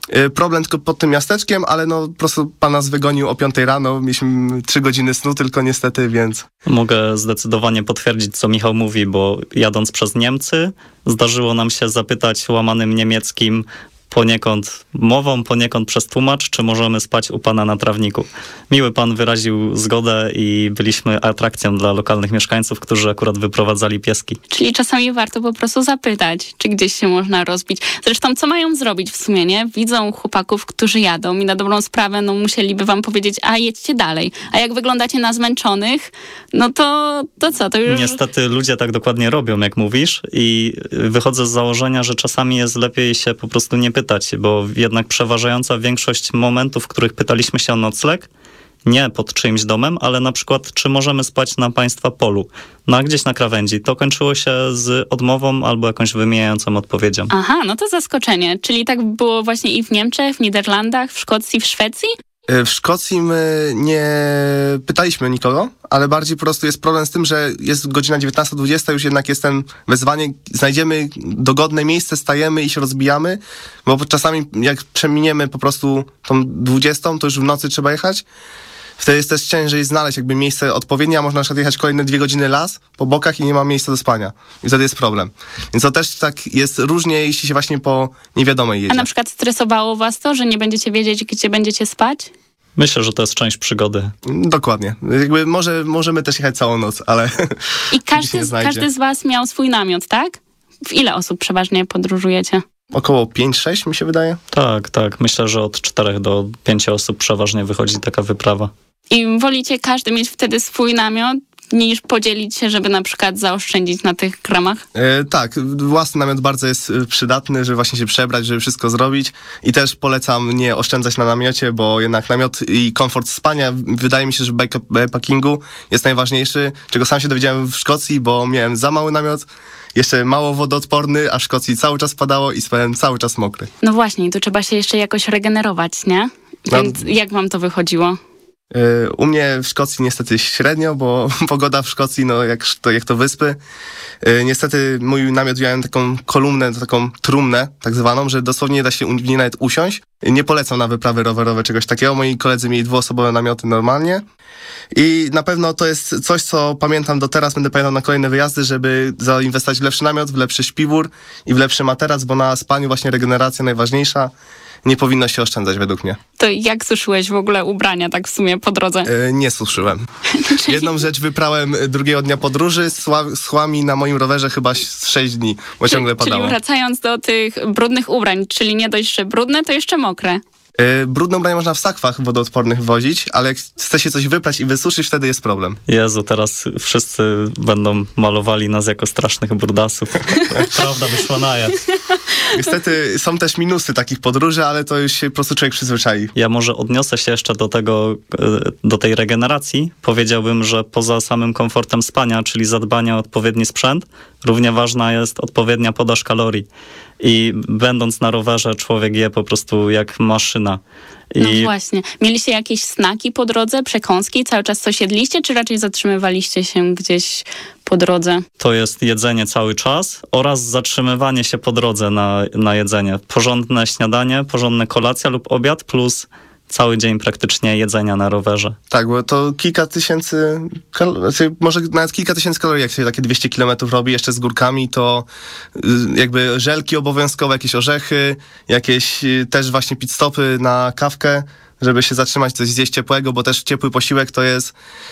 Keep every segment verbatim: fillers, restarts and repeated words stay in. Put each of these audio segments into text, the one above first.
Problem tylko pod tym miasteczkiem, ale no po prostu pan nas wygonił o piątej rano, mieliśmy trzy godziny snu tylko niestety, więc... Mogę zdecydowanie potwierdzić, co Michał mówi, bo jadąc przez Niemcy zdarzyło nam się zapytać łamanym niemieckim poniekąd mową, poniekąd przez tłumacz, czy możemy spać u pana na trawniku. Miły pan wyraził zgodę i byliśmy atrakcją dla lokalnych mieszkańców, którzy akurat wyprowadzali pieski. Czyli czasami warto po prostu zapytać, czy gdzieś się można rozbić. Zresztą co mają zrobić w sumie, nie? Widzą chłopaków, którzy jadą i na dobrą sprawę no musieliby wam powiedzieć, a jedźcie dalej. A jak wyglądacie na zmęczonych, no to, to co? To już... Niestety ludzie tak dokładnie robią, jak mówisz, i wychodzę z założenia, że czasami jest lepiej się po prostu nie pytać, bo jednak przeważająca większość momentów, w których pytaliśmy się o nocleg, nie pod czyimś domem, ale na przykład, czy możemy spać na państwa polu, no gdzieś na krawędzi. To kończyło się z odmową albo jakąś wymijającą odpowiedzią. Aha, no to zaskoczenie. Czyli tak było właśnie i w Niemczech, w Niderlandach, w Szkocji, w Szwecji? W Szkocji my nie pytaliśmy nikogo, ale bardziej po prostu jest problem z tym, że jest godzina dziewiętnasta dwadzieścia, już jednak jest ten wezwanie, znajdziemy dogodne miejsce, stajemy i się rozbijamy, bo czasami jak przeminiemy po prostu tą dwudziestą, to już w nocy trzeba jechać. Wtedy jest też ciężej znaleźć jakby miejsce odpowiednie, a można na przykład jechać kolejne dwie godziny las po bokach i nie ma miejsca do spania. I wtedy jest problem. Więc to też tak jest różnie, jeśli się właśnie po niewiadomej jedzie. A na przykład stresowało was to, że nie będziecie wiedzieć, gdzie będziecie spać? Myślę, że to jest część przygody. Dokładnie. Jakby może, możemy też jechać całą noc, ale... I każdy, każdy z was miał swój namiot, tak? W ile osób przeważnie podróżujecie? Około pięć sześć mi się wydaje. Tak, tak. Myślę, że od czterech do pięciu osób przeważnie wychodzi taka wyprawa. I wolicie każdy mieć wtedy swój namiot, niż podzielić się, żeby na przykład zaoszczędzić na tych kramach? E, tak, własny namiot bardzo jest przydatny, żeby właśnie się przebrać, żeby wszystko zrobić i też polecam nie oszczędzać na namiocie, bo jednak namiot i komfort spania, wydaje mi się, że w backpackingu jest najważniejszy, czego sam się dowiedziałem w Szkocji, bo miałem za mały namiot, jeszcze mało wodoodporny, a w Szkocji cały czas padało i spałem cały czas mokry. No właśnie, tu trzeba się jeszcze jakoś regenerować, nie? Więc no, jak wam to wychodziło? U mnie w Szkocji niestety średnio, bo pogoda w Szkocji, no jak to, jak to wyspy. Niestety mój namiot miałem taką kolumnę, taką trumnę tak zwaną, że dosłownie nie da się w niej nawet usiąść. Nie polecam na wyprawy rowerowe czegoś takiego. Moi koledzy mieli dwuosobowe namioty normalnie. I na pewno to jest coś, co pamiętam do teraz, będę pamiętał na kolejne wyjazdy, żeby zainwestować w lepszy namiot, w lepszy śpiwór i w lepszy materac, bo na spaniu właśnie regeneracja najważniejsza. Nie powinno się oszczędzać według mnie. To jak suszyłeś w ogóle ubrania tak w sumie po drodze? E, nie suszyłem. Jedną rzecz wyprałem drugiego dnia podróży, schła mi na moim rowerze chyba sześć dni, bo czyli, ciągle padało. Czyli wracając do tych brudnych ubrań, czyli nie dość, że brudne, to jeszcze mokre. Brudne ubrania można w sakwach wodoodpornych wozić, ale jak chce się coś wyprać i wysuszyć, wtedy jest problem. Jezu, teraz wszyscy będą malowali nas jako strasznych brudasów. Prawda wyszła na jaw. Niestety są też minusy takich podróży, ale to już się po prostu człowiek przyzwyczai. Ja może odniosę się jeszcze do tego, do tej regeneracji. Powiedziałbym, że poza samym komfortem spania, czyli zadbania o odpowiedni sprzęt, równie ważna jest odpowiednia podaż kalorii. I będąc na rowerze, człowiek je po prostu jak maszyna. I no właśnie. Mieliście jakieś snaki po drodze, przekąski? Cały czas coś jedliście, czy raczej zatrzymywaliście się gdzieś po drodze? To jest jedzenie cały czas oraz zatrzymywanie się po drodze na, na jedzenie. Porządne śniadanie, porządna kolacja lub obiad plus cały dzień praktycznie jedzenia na rowerze. Tak, bo to kilka tysięcy, kal- znaczy może nawet kilka tysięcy kalorii, jak się takie dwieście kilometrów robi jeszcze z górkami, to jakby żelki obowiązkowe, jakieś orzechy, jakieś też właśnie pit stopy na kawkę, żeby się zatrzymać, coś zjeść ciepłego, bo też ciepły posiłek to jest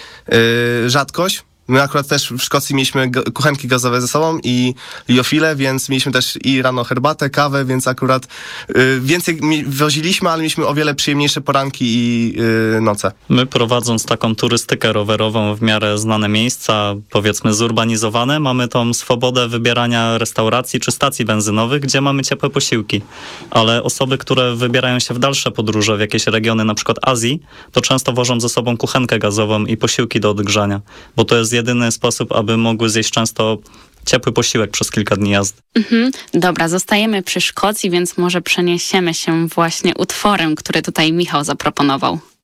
yy, rzadkość. My akurat też w Szkocji mieliśmy kuchenki gazowe ze sobą i liofile, więc mieliśmy też i rano herbatę, kawę, więc akurat y, więcej mi- woziliśmy, ale mieliśmy o wiele przyjemniejsze poranki i y, noce. My prowadząc taką turystykę rowerową w miarę znane miejsca, powiedzmy zurbanizowane, mamy tą swobodę wybierania restauracji czy stacji benzynowych, gdzie mamy ciepłe posiłki. Ale osoby, które wybierają się w dalsze podróże w jakieś regiony, na przykład Azji, to często wożą ze sobą kuchenkę gazową i posiłki do odgrzania, bo to jest jedyny sposób, aby mogły zjeść często ciepły posiłek przez kilka dni jazdy. Mhm. Dobra, zostajemy przy Szkocji, więc może przeniesiemy się właśnie utworem, który tutaj Michał zaproponował.